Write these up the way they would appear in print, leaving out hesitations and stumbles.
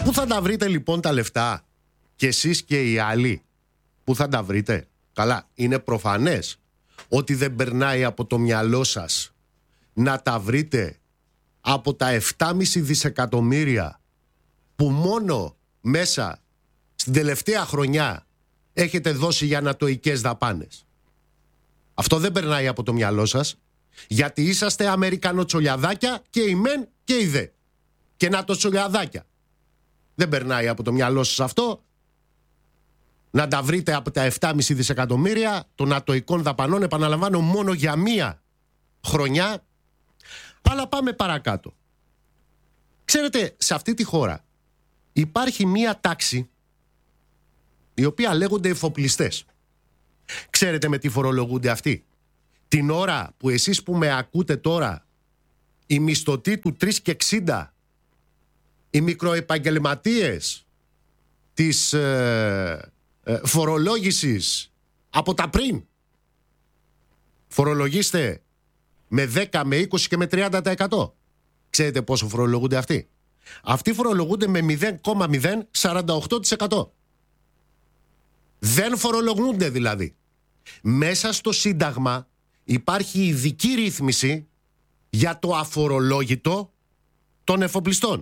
Πού θα τα βρείτε λοιπόν τα λεφτά? Και εσείς και οι άλλοι, πού θα τα βρείτε? Καλά, είναι προφανές ότι δεν περνάει από το μυαλό σας να τα βρείτε από τα 7,5 δισεκατομμύρια που μόνο μέσα στην τελευταία χρονιά έχετε δώσει για ανατοικές δαπάνες. Αυτό δεν περνάει από το μυαλό σας, γιατί είσαστε Αμερικανοτσολιαδάκια και οι μεν και οι δε. Και νατοτσολιαδάκια. Δεν περνάει από το μυαλό σας αυτό, να τα βρείτε από τα 7,5 δισεκατομμύρια των ατοικών δαπανών, επαναλαμβάνω, μόνο για μία χρονιά. Αλλά πάμε παρακάτω. Ξέρετε, σε αυτή τη χώρα υπάρχει μία τάξη η οποία λέγονται εφοπλιστές. Ξέρετε με τι φορολογούνται αυτοί? Την ώρα που εσείς που με ακούτε τώρα, οι μισθωτοί του 3,60, οι μικροεπαγγελματίες της φορολόγησης από τα πριν, φορολογήστε με 10, με 20 και με 30%. Ξέρετε πόσο φορολογούνται αυτοί? Αυτοί φορολογούνται με 0,048%. Δεν φορολογούνται δηλαδή. Μέσα στο Σύνταγμα υπάρχει ειδική ρύθμιση για το αφορολόγητο των εφοπλιστών.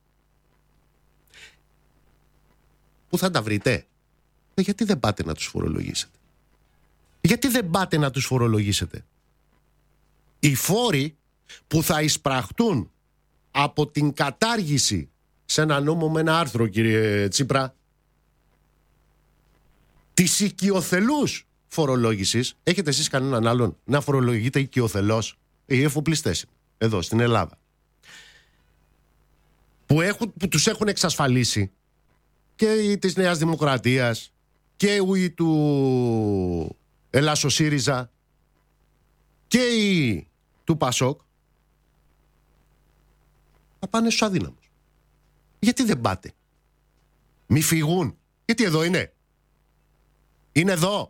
Πού θα τα βρείτε? Γιατί δεν πάτε να τους φορολογήσετε? Γιατί δεν πάτε να τους φορολογήσετε? Οι φόροι που θα εισπραχτούν από την κατάργηση, σε ένα νόμο με ένα άρθρο, κύριε Τσίπρα, της οικειοθελούς φορολόγησης, έχετε εσείς κανέναν άλλον να φορολογείτε οικειοθελώς? Οι εφοπλιστές εδώ στην Ελλάδα που τους έχουν εξασφαλίσει και της Νέας Δημοκρατίας και οι του Ελλάσσο ΣΥΡΙΖΑ και οι του ΠΑΣΟΚ, θα πάνε στους αδύναμους. Γιατί δεν πάτε? Μη φύγουν. Γιατί εδώ είναι. Είναι εδώ.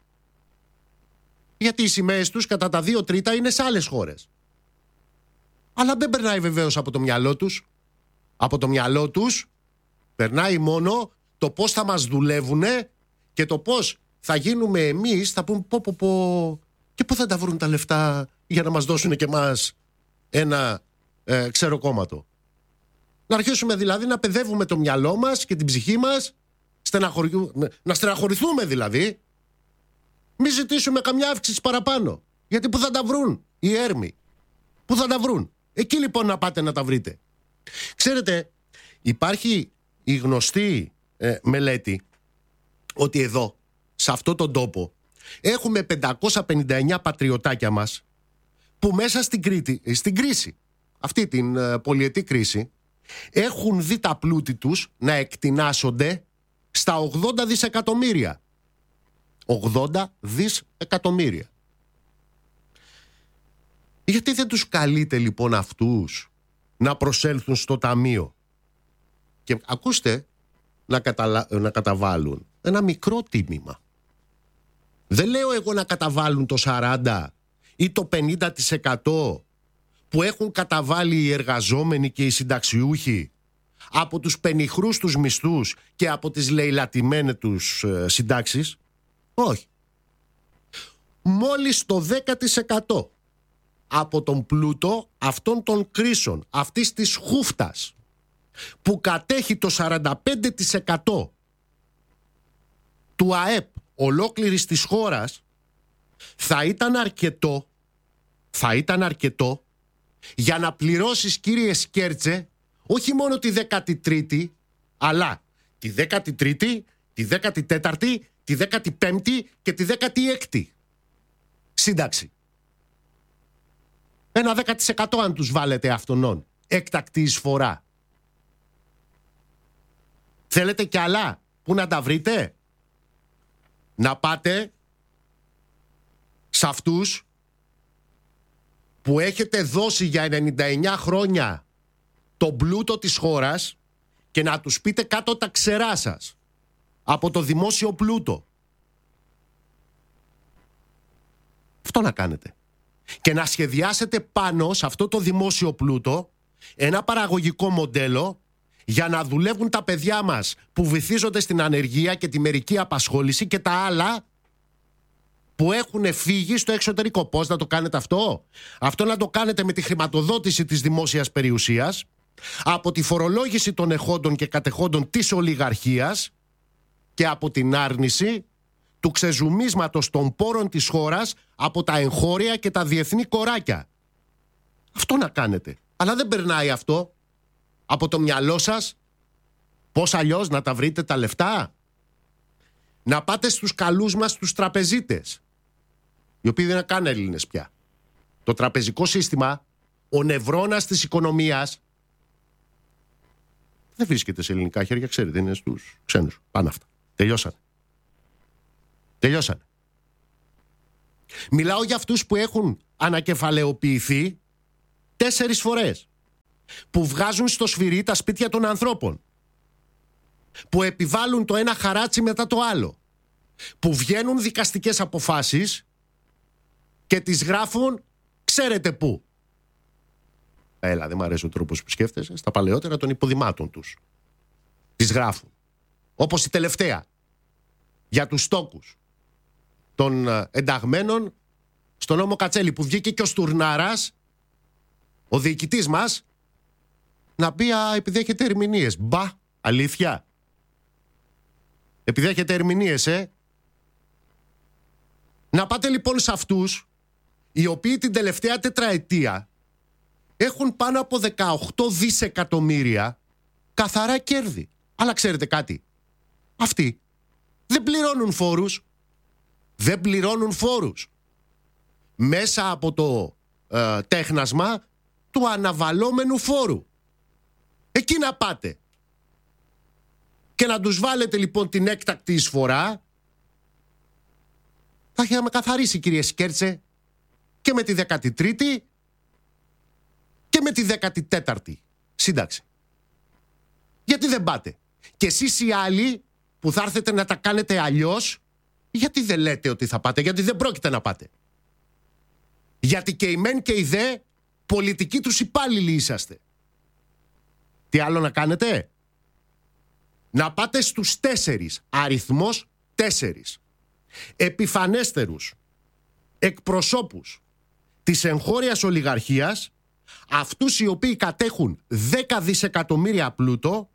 Γιατί οι σημαίες τους κατά τα 2/3 είναι σε άλλες χώρες. Αλλά δεν περνάει βεβαίως από το μυαλό τους. Από το μυαλό τους περνάει μόνο το πώς θα μας δουλεύουνε και το πώς θα γίνουμε εμείς, θα πούμε πω και πού θα τα βρουν τα λεφτά για να μας δώσουν και εμάς ένα ξεροκόμματο. Να αρχίσουμε δηλαδή να παιδεύουμε το μυαλό μας και την ψυχή μας, να στεναχωρηθούμε δηλαδή. Μη ζητήσουμε καμιά αύξηση παραπάνω. Γιατί πού θα τα βρουν οι έρμοι? Πού θα τα βρουν? Εκεί λοιπόν να πάτε να τα βρείτε. Ξέρετε, υπάρχει η γνωστή μελέτη ότι εδώ, σε αυτόν τον τόπο, έχουμε 559 πατριωτάκια μας που μέσα στην κρίση, αυτή την πολυετή κρίση, έχουν δει τα πλούτη τους να εκτινάσσονται στα 80 δισεκατομμύρια. 80 δισεκατομμύρια. Γιατί δεν τους καλείτε λοιπόν αυτούς να προσέλθουν στο ταμείο και ακούστε να καταβάλουν ένα μικρό τίμημα? Δεν λέω εγώ να καταβάλουν το 40 ή το 50% που έχουν καταβάλει οι εργαζόμενοι και οι συνταξιούχοι από τους πενιχρούς τους μισθούς και από τις λεηλατημένες τους συντάξεις. Όχι. Μόλις το 10% από τον πλούτο αυτών των κρίσεων, αυτής της χούφτας που κατέχει το 45% του ΑΕΠ ολόκληρης της χώρας, θα ήταν αρκετό για να πληρώσεις, κύριε Σκέρτσε, όχι μόνο τη 13η, αλλά τη 13η, τη 14η, τη 15η και τη 16η σύνταξη. Ένα 10% αν τους βάλετε αυτονών, έκτακτη εισφορά. Θέλετε κι άλλα? Πού να τα βρείτε? Να πάτε σε αυτούς που έχετε δώσει για 99 χρόνια τον πλούτο της χώρας και να τους πείτε κάτω τα ξερά σας από το δημόσιο πλούτο. Αυτό να κάνετε. Και να σχεδιάσετε πάνω σε αυτό το δημόσιο πλούτο ένα παραγωγικό μοντέλο για να δουλεύουν τα παιδιά μας που βυθίζονται στην ανεργία και τη μερική απασχόληση και τα άλλα που έχουν φύγει στο εξωτερικό. Πώς να το κάνετε αυτό? Αυτό να το κάνετε με τη χρηματοδότηση της δημόσιας περιουσίας, από τη φορολόγηση των εχόντων και κατεχόντων της ολιγαρχίας και από την άρνηση του ξεζουμίσματος των πόρων της χώρας από τα εγχώρια και τα διεθνή κοράκια. Αυτό να κάνετε. Αλλά δεν περνάει αυτό από το μυαλό σας. Πώς αλλιώς να τα βρείτε τα λεφτά? Να πάτε στους καλούς μας τους τραπεζίτες, οι οποίοι δεν είναι καν Έλληνες πια. Το τραπεζικό σύστημα, ο νευρώνας της οικονομίας, δεν βρίσκεται σε ελληνικά χέρια, ξέρετε, είναι στους ξένους. Πάνε αυτά. Τελειώσανε. Μιλάω για αυτούς που έχουν ανακεφαλαιοποιηθεί 4 φορές, που βγάζουν στο σφυρί τα σπίτια των ανθρώπων, που επιβάλλουν το ένα χαράτσι μετά το άλλο, που βγαίνουν δικαστικές αποφάσεις και τις γράφουν ξέρετε πού. Δεν μου αρέσει ο τρόπος που σκέφτεσαι. Στα παλαιότερα των υποδημάτων τους τις γράφουν. Όπως η τελευταία για τους στόκους των ενταγμένων στον νόμο Κατσέλη, που βγήκε και ο Στουρνάρας, ο διοικητής μας, να πει επειδή έχετε ερμηνείες. Μπα, αλήθεια? Επειδή έχετε ερμηνείες, Να πάτε λοιπόν σε αυτούς οι οποίοι την τελευταία τετραετία έχουν πάνω από 18 δισεκατομμύρια καθαρά κέρδη. Αλλά ξέρετε κάτι? Αυτοί δεν πληρώνουν φόρους. Δεν πληρώνουν φόρους. Μέσα από το τέχνασμα του αναβαλώμενου φόρου. Εκεί να πάτε. Και να τους βάλετε λοιπόν την έκτακτη εισφορά. Θα είχαμε καθαρίσει, κύριε Σκέρτσε, και με τη 13η και με τη 14η σύνταξη. Γιατί δεν πάτε? Και εσείς οι άλλοι που θα έρθετε να τα κάνετε αλλιώς, γιατί δεν λέτε ότι θα πάτε? Γιατί δεν πρόκειται να πάτε. Γιατί και οι μεν και οι δε πολιτικοί τους υπάλληλοι είσαστε. Τι άλλο να κάνετε? Να πάτε στους 4, αριθμός 4, επιφανέστερους εκπροσώπους της εγχώριας ολιγαρχίας, αυτούς οι οποίοι κατέχουν 10 δισεκατομμύρια πλούτο,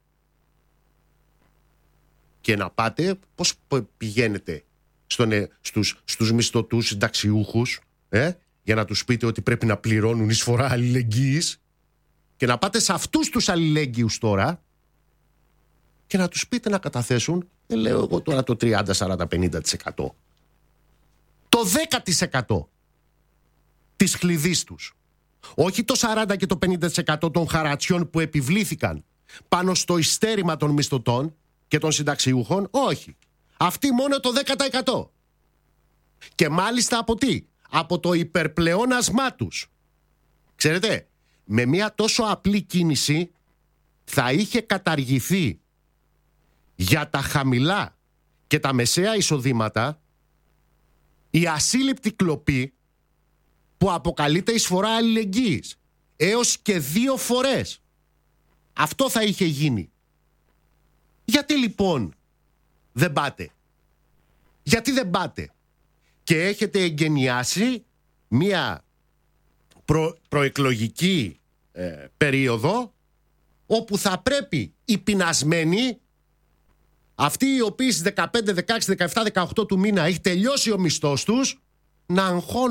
και να πάτε, πώς πηγαίνετε στους μισθωτούς συνταξιούχους, για να τους πείτε ότι πρέπει να πληρώνουν εισφορά αλληλεγγύης, και να πάτε σε αυτούς τους αλληλέγγυους τώρα και να τους πείτε να καταθέσουν, δεν λέω εγώ τώρα το 30, 40, 50%, το 10% της χλειδής τους. Όχι το 40 και το 50% των χαρατσιών που επιβλήθηκαν πάνω στο ειστέρημα των μισθωτών και των συνταξιούχων. Όχι. Αυτοί μόνο το 10%. Και μάλιστα από τι? Από το υπερπλεόνασμά τους. Ξέρετε, με μια τόσο απλή κίνηση θα είχε καταργηθεί για τα χαμηλά και τα μεσαία εισοδήματα η ασύλληπτη κλοπή που αποκαλείται εισφορά αλληλεγγύης, έως και 2 φορές. Αυτό θα είχε γίνει. Γιατί λοιπόν δεν πάτε? Γιατί δεν πάτε? Και έχετε εγκαινιάσει μία προεκλογική περίοδο όπου θα πρέπει οι πεινασμένοι, αυτοί οι οποίοι στις 15, 16, 17, 18 του μήνα έχει τελειώσει ο μισθός τους, να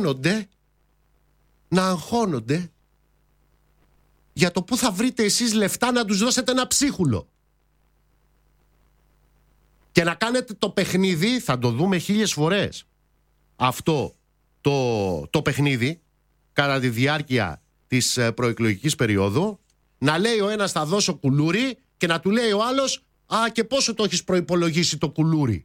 αγχώνονται για το πού θα βρείτε εσείς λεφτά να τους δώσετε ένα ψίχουλο. Και να κάνετε το παιχνίδι, θα το δούμε 1000 φορές αυτό το παιχνίδι κατά τη διάρκεια της προεκλογικής περίοδου, να λέει ο ένας θα δώσω κουλούρι και να του λέει ο άλλος και πόσο το έχεις προϋπολογίσει το κουλούρι?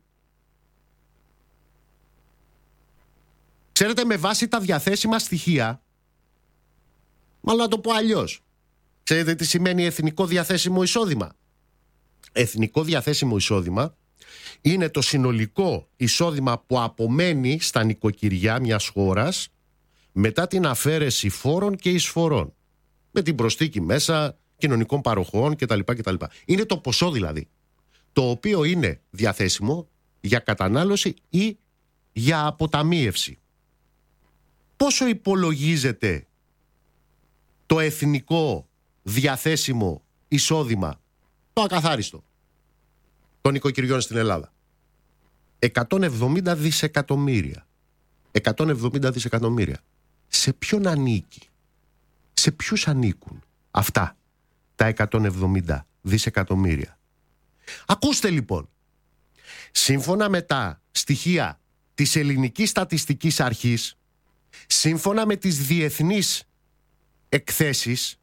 Ξέρετε, με βάση τα διαθέσιμα στοιχεία, μάλλον να το πω αλλιώς, ξέρετε τι σημαίνει εθνικό διαθέσιμο εισόδημα? Εθνικό διαθέσιμο εισόδημα είναι το συνολικό εισόδημα που απομένει στα νοικοκυριά μιας χώρας μετά την αφαίρεση φόρων και εισφορών, με την προσθήκη μέσα κοινωνικών παροχών κτλ. Είναι το ποσό δηλαδή, το οποίο είναι διαθέσιμο για κατανάλωση ή για αποταμίευση. Πόσο υπολογίζεται το εθνικό διαθέσιμο εισόδημα, το ακαθάριστο, των οικοκυριών στην Ελλάδα? 170 δισεκατομμύρια. 170 δισεκατομμύρια. Σε ποιον ανήκει? Σε ποιους ανήκουν αυτά τα 170 δισεκατομμύρια? Ακούστε λοιπόν. Σύμφωνα με τα στοιχεία της Ελληνικής Στατιστικής Αρχής, σύμφωνα με τις διεθνείς εκθέσεις,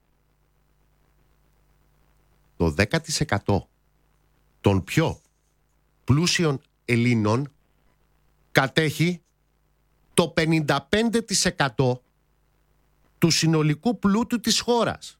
το 10% των πιο πλούσιων Ελλήνων κατέχει το 55% του συνολικού πλούτου της χώρας.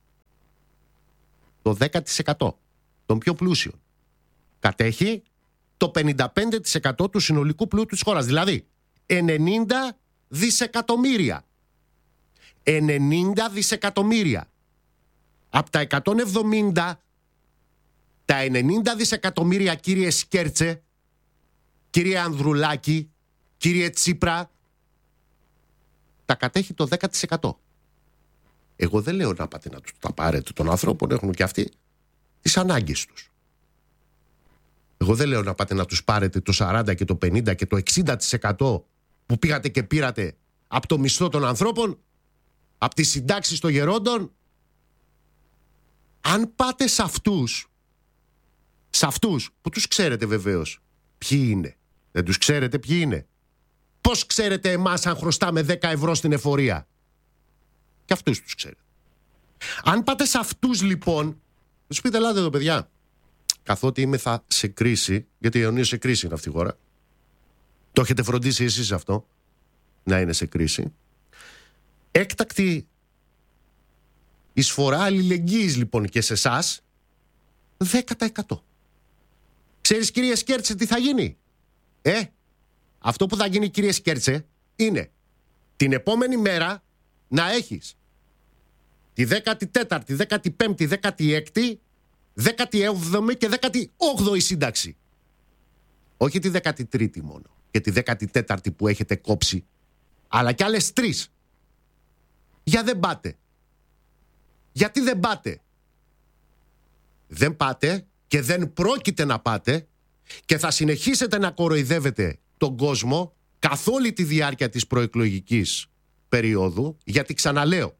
Το 10% των πιο πλούσιων κατέχει το 55% του συνολικού πλούτου της χώρας. Δηλαδή 90 δισεκατομμύρια. 90 δισεκατομμύρια. Από τα 170, τα 90 δισεκατομμύρια, κύριε Σκέρτσε, κύριε Ανδρουλάκη, κύριε Τσίπρα, τα κατέχει το 10%. Εγώ δεν λέω να πάτε να τους τα πάρετε των ανθρώπων, έχουν και αυτοί τις ανάγκες τους. Εγώ δεν λέω να πάτε να τους πάρετε το 40 και το 50 και το 60% που πήγατε και πήρατε από το μισθό των ανθρώπων, από τις συντάξεις των γερόντων. Αν πάτε σε αυτούς που τους ξέρετε βεβαίως ποιοι είναι, δεν τους ξέρετε ποιοι είναι. Πώς ξέρετε εμάς αν χρωστάμε 10 ευρώ στην εφορία? Και αυτούς τους ξέρετε. Αν πάτε σε αυτούς λοιπόν, τους πείτε, ελάτε εδώ παιδιά, καθότι είμαι σε κρίση, γιατί η Ιωνία σε κρίση είναι αυτή η χώρα. Το έχετε φροντίσει εσείς αυτό, να είναι σε κρίση. Έκτακτη εισφορά αλληλεγγύης λοιπόν και σε εσάς, 10%. Ξέρεις, κύριε Σκέρτσε, τι θα γίνει? Αυτό που θα γίνει, κύριε Σκέρτσε, είναι την επόμενη μέρα να έχεις τη 14η, 15η, 16η, 17η και 18η σύνταξη. Όχι τη 13η μόνο και τη 14η που έχετε κόψει, αλλά και άλλες 3. Για δεν πάτε? Γιατί δεν πάτε? Δεν πάτε και δεν πρόκειται να πάτε και θα συνεχίσετε να κοροϊδεύετε τον κόσμο καθ' όλη τη διάρκεια της προεκλογικής περίοδου, γιατί ξαναλέω,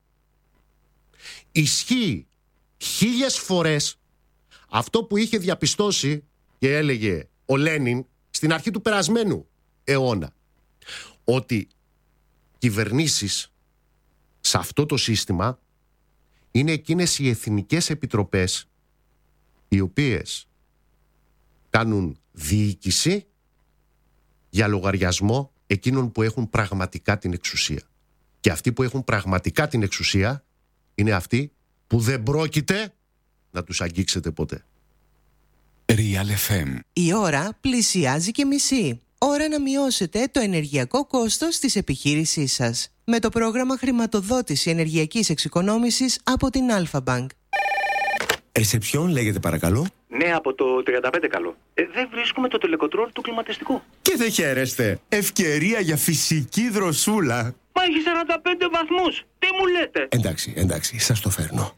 ισχύει 1000 φορές αυτό που είχε διαπιστώσει και έλεγε ο Λένιν στην αρχή του περασμένου αιώνα, ότι κυβερνήσεις σε αυτό το σύστημα είναι εκείνες οι εθνικές επιτροπές οι οποίες κάνουν διοίκηση για λογαριασμό εκείνων που έχουν πραγματικά την εξουσία. Και αυτοί που έχουν πραγματικά την εξουσία είναι αυτοί που δεν πρόκειται να τους αγγίξετε ποτέ. Real FM. Η ώρα πλησιάζει και μισή. Ώρα να μειώσετε το ενεργειακό κόστος της επιχείρησής σας με το πρόγραμμα χρηματοδότηση ενεργειακής εξοικονόμησης από την Alpha Bank. Ρεσεψιόν λέγεται παρακαλώ. Ναι, από το 35 καλό. Δεν βρίσκουμε το τελεκοτρόλ του κλιματιστικού. Και δεν χαίρεστε. Ευκαιρία για φυσική δροσούλα. Μα έχει 45 βαθμούς. Τι μου λέτε? Εντάξει, σας το φέρνω.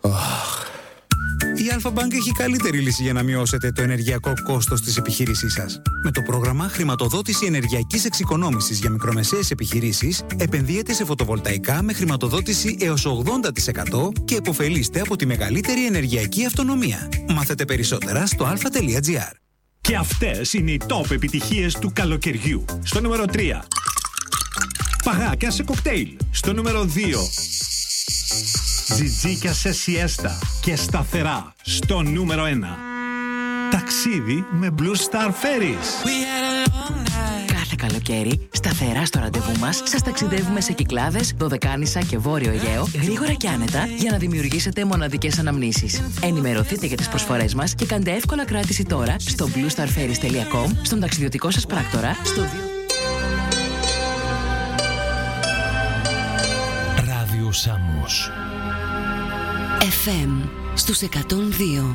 Η Alpha Bank έχει καλύτερη λύση για να μειώσετε το ενεργειακό κόστος της επιχείρησής σας. Με το πρόγραμμα χρηματοδότηση ενεργειακής εξοικονόμησης για μικρομεσαίες επιχειρήσεις, επενδύετε σε φωτοβολταϊκά με χρηματοδότηση έως 80% και επωφελείστε από τη μεγαλύτερη ενεργειακή αυτονομία. Μάθετε περισσότερα στο alpha.gr. Και αυτές είναι οι top επιτυχίες του καλοκαιριού. Στο νούμερο 3. Παγάκια σε κοκτέιλ. Στο νούμερο 2. Τζιτζίκια σε σιέστα και σταθερά. Στο νούμερο 1. Ταξίδι με Blue Star Ferries. Κάθε καλοκαίρι, σταθερά στο ραντεβού μας, σας ταξιδεύουμε σε Κυκλάδες, Δωδεκάνησα και Βόρειο Αιγαίο, γρήγορα και άνετα, για να δημιουργήσετε μοναδικές αναμνήσεις. Ενημερωθείτε για τις προσφορές μας και κάντε εύκολα κράτηση τώρα στο bluestarferries.com, στον ταξιδιωτικό σας πράκτορα, στο Ράδιο Σάμος. FM στους 102.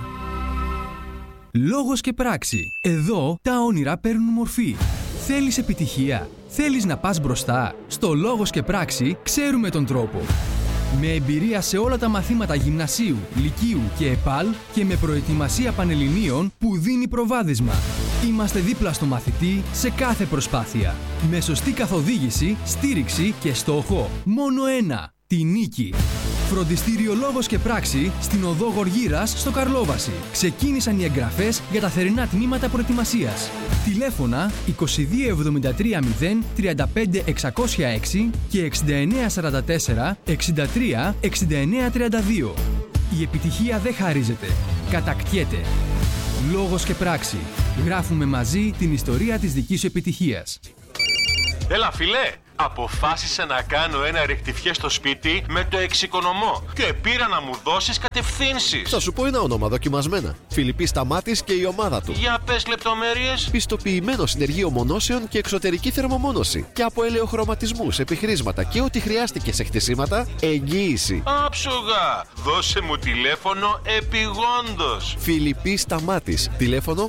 Λόγος και πράξη. Εδώ τα όνειρα παίρνουν μορφή. Θέλεις επιτυχία? Θέλεις να πας μπροστά? Στο Λόγος και πράξη ξέρουμε τον τρόπο. Με εμπειρία σε όλα τα μαθήματα γυμνασίου, λυκείου και ΕΠΑΛ και με προετοιμασία πανελληνίων που δίνει προβάδισμα. Είμαστε δίπλα στο μαθητή σε κάθε προσπάθεια. Με σωστή καθοδήγηση, στήριξη και στόχο μόνο ένα, τη νίκη. Φροντιστήριο Λόγος και πράξη στην οδό Γοργύρας στο Καρλόβαση. Ξεκίνησαν οι εγγραφές για τα θερινά τμήματα προετοιμασίας. Τηλέφωνα 2273 0 35 606 και 6944 63 69 32. Η επιτυχία δεν χαρίζεται, κατακτιέται. Λόγος και πράξη. Γράφουμε μαζί την ιστορία της δικής σου επιτυχίας. Έλα φίλε, αποφάσισα να κάνω ένα ρεκτιφιέ στο σπίτι με το εξοικονομώ και πήρα να μου δώσεις κατευθύνσεις. Θα σου πω ένα όνομα δοκιμασμένα. Φιλιππής Σταμάτης και η ομάδα του. Για πες λεπτομέρειες. Πιστοποιημένο συνεργείο μονώσεων και εξωτερική θερμομόνωση. Και από ελαιοχρωματισμούς, επιχρήσματα και ό,τι χρειάστηκε σε χτισήματα, εγγύηση. Άψογα! Δώσε μου τηλέφωνο επιγόντως. Φιλιππής Σταμάτης. Τηλέφωνο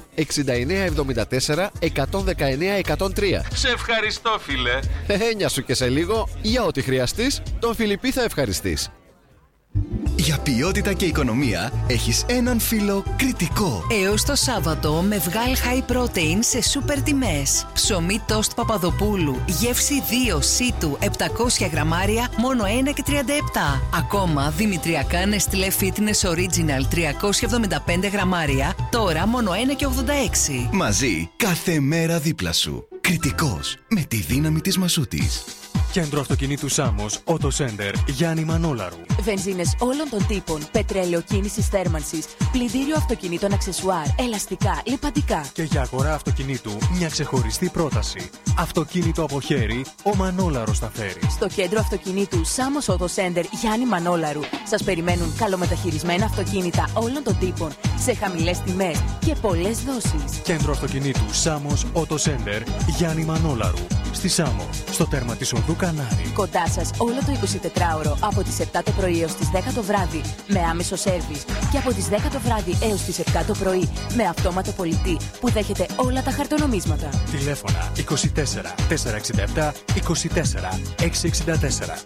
6974 119 103. Σε ευχαριστώ φίλε. Έννοια σου και σε λίγο, για ό,τι χρειαστείς, τον Φιλιππή θα ευχαριστείς. Για ποιότητα και οικονομία έχεις έναν φίλο κριτικό. Έως το Σάββατο με Βγάλ High Protein σε σούπερ τιμές. Ψωμί τόστ Παπαδοπούλου, γεύση 2 σίτου 700 γραμμάρια, μόνο 1,37. Ακόμα δημητριακά Nestlé Fitness Original 375 γραμμάρια, τώρα μόνο 1,86. Μαζί, κάθε μέρα δίπλα σου. Κριτικός, με τη δύναμη της Μασούτης. Κέντρο αυτοκινήτου Σάμος, Auto Center, Γιάννη Μανόλαρου. Βενζίνες όλων των τύπων, πετρέλαιο κίνησης θέρμανσης, πλυντήριο αυτοκινήτων αξεσουάρ, ελαστικά, λιπαντικά. Και για αγορά αυτοκινήτου, μια ξεχωριστή πρόταση. Αυτοκίνητο από χέρι, ο Μανόλαρος τα φέρει. Στο κέντρο αυτοκινήτου Σάμος Auto Center, Γιάννη Μανόλαρου, σας περιμένουν καλομεταχειρισμένα αυτοκίνητα όλων των τύπων, σε χαμηλές τιμές και πολλές δόσεις. Κέντρο αυτοκινήτου Σάμος Auto Center, Γιάννη Μανόλαρου. Στη Σάμο, στο τέρμα της οδού Κανάρη. Κοντά σας όλο το 24ωρο από τις 7 το πρωί έως τις 10 το βράδυ με άμεσο σέρβις και από τις 10 το βράδυ έως τις 7 το πρωί με αυτόματο πολιτή που δέχεται όλα τα χαρτονομίσματα. Τηλέφωνα 24 467 24 664.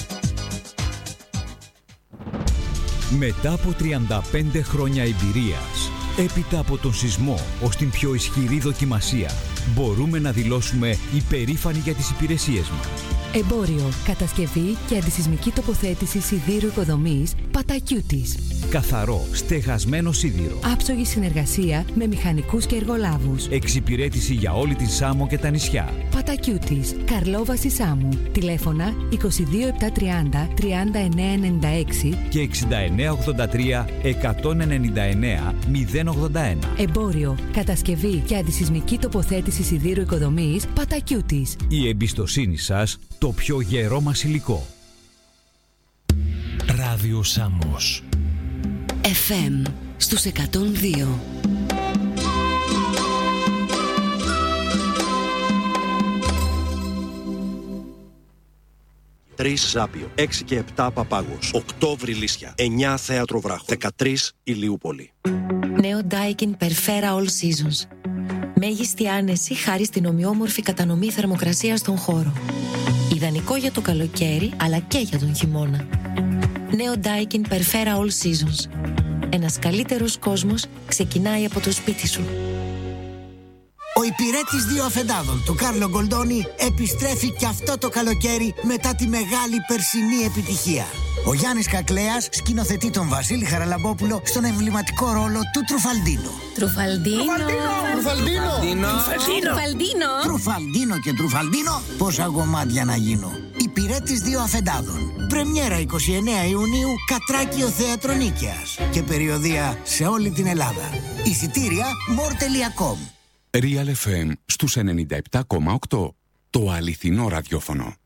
Μετά από 35 χρόνια εμπειρίας, έπειτα από τον σεισμό ως την πιο ισχυρή δοκιμασία, μπορούμε να δηλώσουμε υπερήφανοι για τις υπηρεσίες μας. Εμπόριο, κατασκευή και αντισεισμική τοποθέτηση σιδήρου οικοδομής Πατακιούτης. Καθαρό, στεγασμένο σίδηρο. Άψογη συνεργασία με μηχανικούς και εργολάβους. Εξυπηρέτηση για όλη τη Σάμο και τα νησιά. Πατακιούτης, Καρλόβαση Σάμου. Τηλέφωνα 22730 3996 και 6983 199 081. Εμπόριο, κατασκευή και αντισεισμική τοποθέτηση σιδήρου οικοδομής Πατακιούτης. Η εμπιστοσύνη σας, το πιο γερό μας υλικό. Ράδιο Σάμος. FM στους 102. Τρεις Ζάπιο, 6 και 7 Παπάγος, 8 Βρυλίσια, 9 Θέατρο Βράχο, 13 Ηλιούπολη. Νέο Daikin Perfera All Seasons. Μέγιστη άνεση χάρη στην ομοιόμορφη κατανομή θερμοκρασίας στον χώρο. Ιδανικό για το καλοκαίρι αλλά και για τον χειμώνα. Νέο Daikin Perfera All Seasons. Ένας καλύτερος κόσμος ξεκινάει από το σπίτι σου. Ο υπηρέτης δύο αφεντάδων του Κάρλο Γκολντόνι επιστρέφει και αυτό το καλοκαίρι μετά τη μεγάλη περσινή επιτυχία. Ο Γιάννης Κακλέας σκηνοθετεί τον Βασίλη Χαραλαμπόπουλο στον εμβληματικό ρόλο του Τρουφαλντίνο. Τρουφαλντίνο και Τρουφαλντίνο, πόσα γομάτια να γίνω. Υπηρέτης δύο αφεντάδων. Πρεμιέρα 29 Ιουνίου, Κατράκιο Θέατρο Νίκαιας. Και περιοδεία σε όλη την Ελλάδα. Εισιτήρια more.com. Real FM στους 97,8. Το αληθινό ραδιόφωνο.